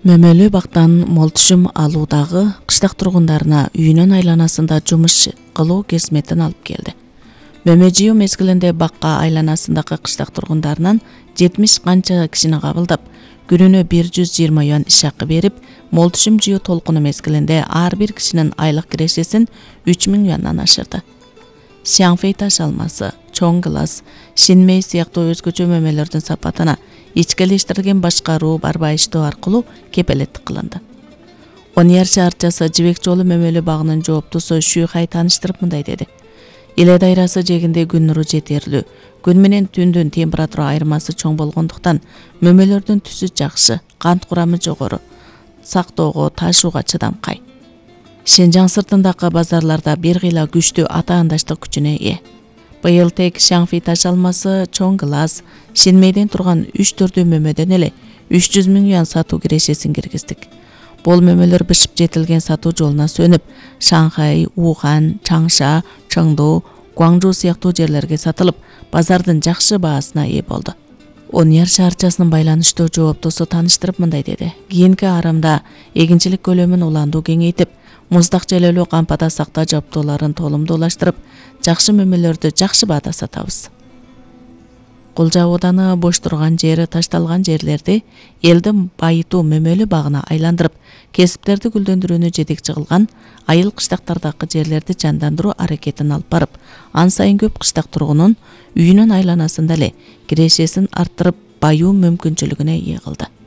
Мөмөлүү бактан мол түшүм алуудагы кыштак тургундарына үйүнүн айланасында жумуш кылуу кесметин алып келди. Мөмөжүү мезгилинде бакка айланасындагы кыштак тургундарынан 70 канча кишини кабылдап, күнүнө 120 юан иш акы берип, мол түшүм жүйө толкуну мезгилинде ар бир кишинин айлык кирешесин 3000 юандан ашырды. Шаңфей таш алмасы, чоң класс, шинмей сыяктуу өзгөчө мөмөлөрдүн сапатына ичкилештирилген башкаруу барбайыштоо аркылуу кепелеттик кылынды. Оньяр шаарчасы Жибек жолу мөмөлүү багынын жооптусу Шүйхай тааныштырып мындай деди. Эле дайрасы жегинде күн нуру жетерлүү, күн менен түндүн температура айырмасы чоң болгондуктан мөмөлөрдүн түсү жакшы, кант курамы жогору, сактоого, ташууга чыдамкай. Шенжаң сыртындагы базарларда бир кыйла күчтүү атаандаштык күчүнө ээ. Быйыл тек Шаңфей таш алмасы, чоң класс, Шинмейден турган 3-4 мөмөдөн эле 300 000 юан сатуу кирешесин киргиздик. Бул мөмөлөр бышып жетилген сатуу жолуна сөнүп, Шанхай, Ухан, Чаңша, Чыңду, Гуаңжу сыяктуу жерлерге сатылып, базардын жакшы баасына ээ болду. Оньяр шаарчасынын байланыштуу жооптусу тааныштырып мындай деди. Кийинки арамда эгинчилик көлөмүн уландуу кеңейтип, муздак желөлүү кампада сакта жоптоолорун толумдуулаштырып, жакшы мөмөлөрдү жакшы баада сатабыз. Кулжа ооданы бош турган жери ташталган жерлерди элди байытуу мөмөлүү багына айландырып, кесиптерди гүлдөндүрүүнү жетекчи кылган айыл кыштактардагы жерлерди жандандыруу аракетин алып барып, ан сайын көп кыштак тургунун үйүнүн айланасында эле кирешесин арттырып, баюу мүмкүнчүлүгүнө ээ кылды.